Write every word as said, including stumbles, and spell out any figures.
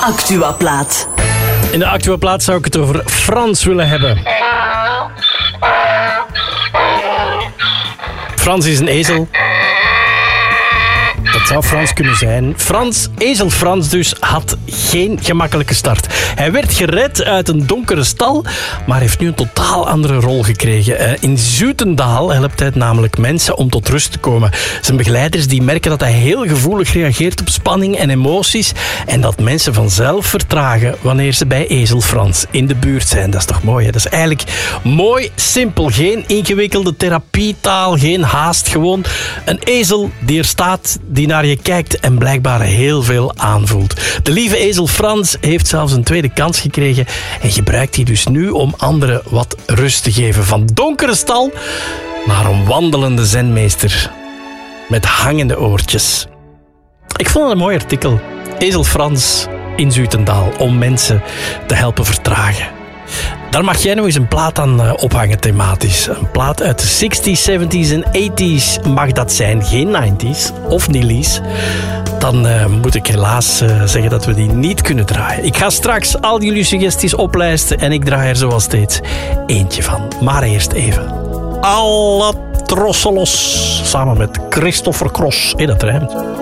Actua-plaat. In de Actua-plaat zou ik het over Frans willen hebben. Frans is een ezel. Dat zou Frans kunnen zijn. Frans, ezel Frans dus, had geen gemakkelijke start. Hij werd gered uit een donkere stal, maar heeft nu een totaal andere rol gekregen. In Zutendaal helpt hij namelijk mensen om tot rust te komen. Zijn begeleiders die merken dat hij heel gevoelig reageert op spanning en emoties en dat mensen vanzelf vertragen wanneer ze bij ezel Frans in de buurt zijn. Dat is toch mooi, hè? Dat is eigenlijk mooi, simpel. Geen ingewikkelde therapietaal, geen haast. Gewoon een ezel die er staat, die naar je kijkt en blijkbaar heel veel aanvoelt. De lieve ezel Frans heeft zelfs een tweede kans gekregen en gebruikt die dus nu om anderen wat rust te geven. Van donkere stal naar een wandelende zenmeester met hangende oortjes. Ik vond het een mooi artikel. Ezel Frans in Zutendaal om mensen te helpen vertragen. Daar mag jij nog eens een plaat aan ophangen thematisch. Een plaat uit de zestig's, zeventig's en tachtig's mag dat zijn. Geen negentig's of nillies. Dan uh, moet ik helaas uh, zeggen dat we die niet kunnen draaien. Ik ga straks al jullie suggesties oplijsten en ik draai er zoals steeds eentje van. Maar eerst even Albatrosselos samen met Christopher Cross. Hé, dat rijmt.